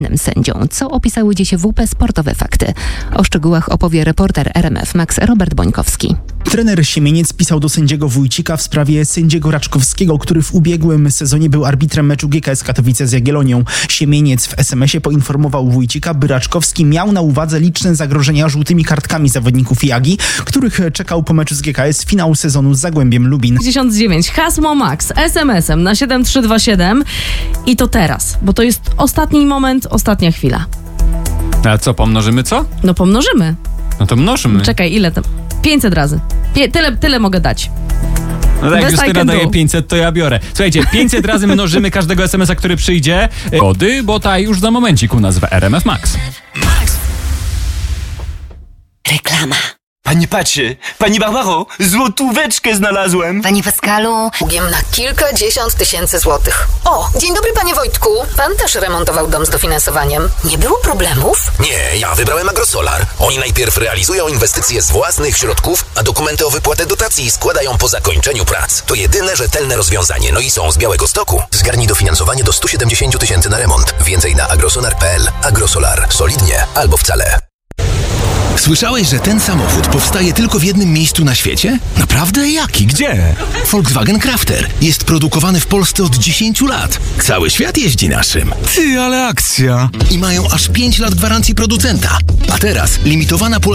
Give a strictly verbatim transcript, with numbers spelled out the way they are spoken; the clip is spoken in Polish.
sędzią, co opisały dziś W P Sportowe Fakty. O szczegółach opowie reporter R M F Max Robert Bońkowski. Trener Siemieniec pisał do sędziego Wójcika w sprawie sędziego Raczkowskiego, który w ubiegłym sezonie był arbitrem meczu G K S Katowice z Jagiellonią. Siemieniec w es em esie poinformował Wójcika, by Raczkowski miał na uwadze liczne zagrożenia żółtymi kartkami zawodników Jagi, których czekał po meczu z G K S finału sezonu z Zagłębiem Lubin. pięćdziesiąt dziewięć, hasło Max, es em esem na siedem trzy dwa siedem i to teraz, bo to jest ostatni moment, ostatnia chwila. A co, pomnożymy co? No pomnożymy. No to mnożymy. Czekaj, ile tam? pięćset razy. Pie- tyle, tyle mogę dać. No tak, jak Best I Justyna can daje do. pięćset, to ja biorę. Słuchajcie, pięćset razy mnożymy każdego es em esa, który przyjdzie. Kody, bo ta już za momencik u nas w R M F Max. Reklama. Pani patrzy, pani Barbaro, złotóweczkę znalazłem. Panie Pascalu, długiem na kilkadziesiąt tysięcy złotych. O, dzień dobry panie Wojtku. Pan też remontował dom z dofinansowaniem. Nie było problemów? Nie, ja wybrałem Agrosolar. Oni najpierw realizują inwestycje z własnych środków, a dokumenty o wypłatę dotacji składają po zakończeniu prac. To jedyne rzetelne rozwiązanie, no i są z Białegostoku. Zgarnij dofinansowanie do stu siedemdziesięciu tysięcy na remont. Więcej na agrosolar kropka p l. Agrosolar. Solidnie albo wcale. Słyszałeś, że ten samochód powstaje tylko w jednym miejscu na świecie? Naprawdę? Jaki? Gdzie? Volkswagen Crafter. Jest produkowany w Polsce od dziesięciu lat. Cały świat jeździ naszym. Ty, ale akcja! I mają aż pięć lat gwarancji producenta. A teraz limitowana